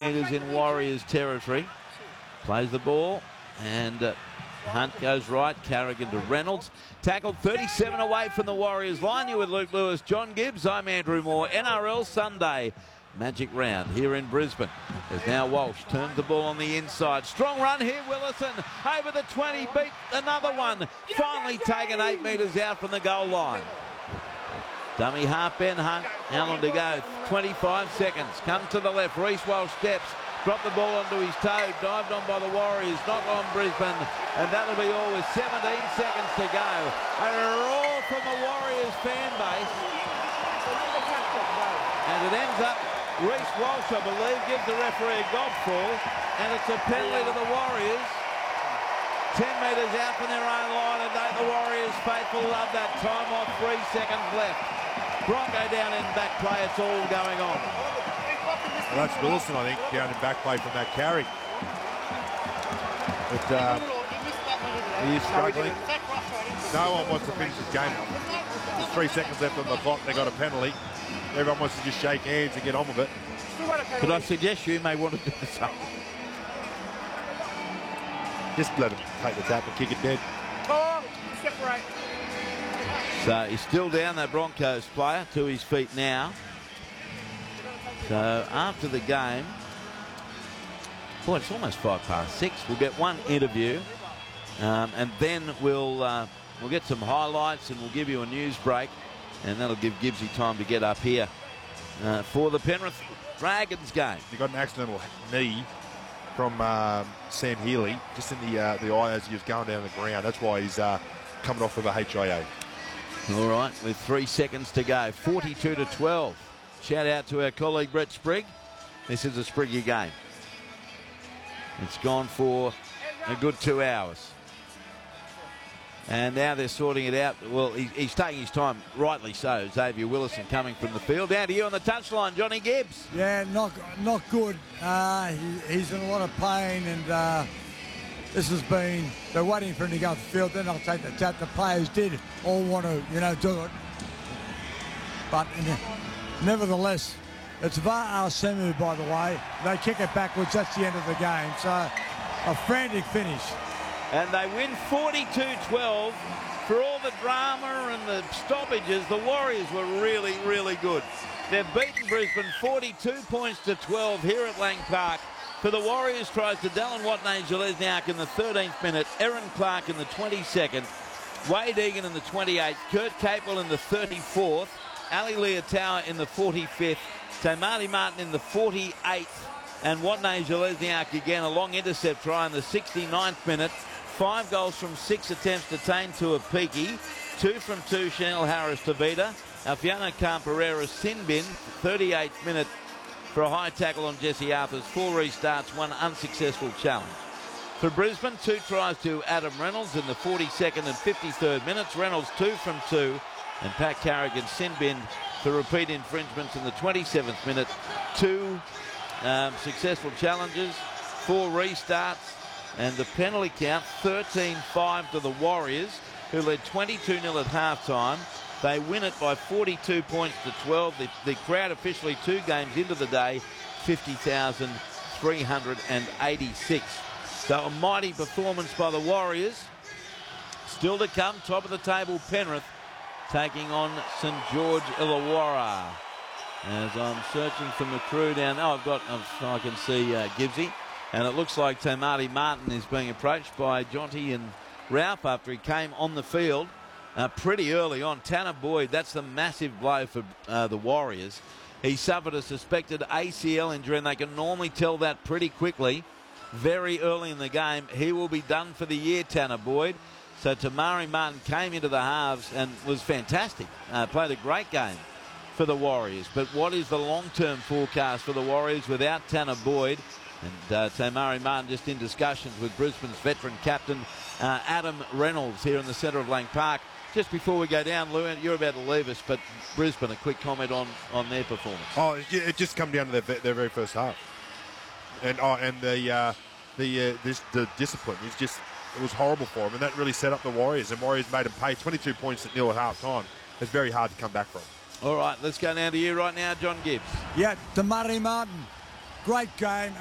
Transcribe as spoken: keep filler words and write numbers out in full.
metres in Warriors territory. Plays the ball, and uh, Hunt goes right, Carrigan to Reynolds. Tackled thirty-seven away from the Warriors line. You with Luke Lewis, John Gibbs. I'm Andrew Moore. N R L Sunday Magic Round here in Brisbane. There's now Walsh, turns the ball on the inside. Strong run here, Willison over the twenty, beat another one. Finally taken eight metres out from the goal line. Dummy half Ben Hunt, how long to go? twenty-five seconds. Come to the left, Reece Walsh steps. Dropped the ball onto his toe, dived on by the Warriors, not on Brisbane, and that'll be all with seventeen seconds to go. And a roar from the Warriors fan base. And it ends up, Reece Walsh, I believe, gives the referee a golf ball, and it's a penalty to the Warriors. ten metres out from their own line, and they, the Warriors faithful, love that time off, three seconds left. Bronco down in back play, it's all going on. Well, that's Willison, I think, down in back play from that carry. But uh, he is struggling. No one wants to finish this game. There's three seconds left on the clock. They got a penalty. Everyone wants to just shake hands and get on with it. Could I suggest you may want to do the same? Just let him take the tap and kick it dead. Oh, separate. So he's still down, that Broncos player, to his feet now. So after the game, boy, it's almost five past six. We'll get one interview, um, and then we'll uh, we'll get some highlights, and we'll give you a news break, and that'll give Gibbsy time to get up here uh, for the Penrith Dragons game. He got an accidental knee from um, Sam Healy, just in the uh, the eye as he was going down the ground. That's why he's uh, coming off with a H I A. All right, with three seconds to go, forty-two to twelve. Shout out to our colleague Brett Sprigg. This is a Spriggy game. It's gone for a good two hours. And now they're sorting it out. Well, he, he's taking his time, rightly so. Xavier Willison coming from the field. Down to you on the touchline, Johnny Gibbs. Yeah, not not good. Uh, he, he's in a lot of pain, and uh, this has been, they're waiting for him to go off the field, then they'll take the tap. The players did all want to, you know, do it. But nevertheless, it's V A R Semu, by the way. They kick it backwards. That's the end of the game. So a frantic finish. And they win forty-two twelve. For all the drama and the stoppages, the Warriors were really, really good. They've beaten Brisbane forty-two points to twelve here at Lang Park. For the Warriors, tries to Dallin Watene-Zelezniak in the thirteenth minute, Aaron Clark in the twenty-second, Wade Egan in the twenty-eighth, Kurt Capewell in the thirty-fourth, Ali Leotawa in the forty-fifth, Te Marty Martin in the forty-eighth, and Watene-Zelezniak again, a long intercept try in the sixty-ninth minute. Five goals from six attempts to Tane Tuapiki, two from two, Chanel Harris-Tavita, Alfiano Khan-Pereira Sinbin, thirty-eighth minute for a high tackle on Jesse Arthurs, four restarts, one unsuccessful challenge. For Brisbane, two tries to Adam Reynolds in the forty-second and fifty-third minutes. Reynolds two from two, and Pat Carrigan Sinbin for repeat infringements in the twenty-seventh minute. Two um, successful challenges, four restarts, and the penalty count thirteen five to the Warriors, who led twenty-two nil at halftime. They win it by forty-two points to twelve. The, the crowd officially two games into the day, fifty thousand three hundred eighty-six. So a mighty performance by the Warriors. Still to come, top of the table, Penrith taking on St George Illawarra. As I'm searching for the crew down there, oh, I've got, I can see uh, Gibbsy, and it looks like Te Marty Martin is being approached by Jonty and Ralph after he came on the field. Uh, pretty early on. Tanner Boyd, that's the massive blow for uh, the Warriors. He suffered a suspected A C L injury, and they can normally tell that pretty quickly. Very early in the game, he will be done for the year, Tanner Boyd. So Te Marty Martin came into the halves and was fantastic. Uh, played a great game for the Warriors. But what is the long-term forecast for the Warriors without Tanner Boyd? And uh, Te Marty Martin just in discussions with Brisbane's veteran captain, uh, Adam Reynolds, here in the centre of Lang Park. Just before we go down, Lou, you're about to leave us, but Brisbane, a quick comment on, on their performance. Oh, it, it just come down to their, their very first half, and oh, and the uh, the uh, this the discipline is just, it was horrible for them, and that really set up the Warriors. And Warriors made them pay twenty-two points at nil at half time. It's very hard to come back from. All right, let's go down to you right now, John Gibbs. Yeah, Te Marty Martin, great game.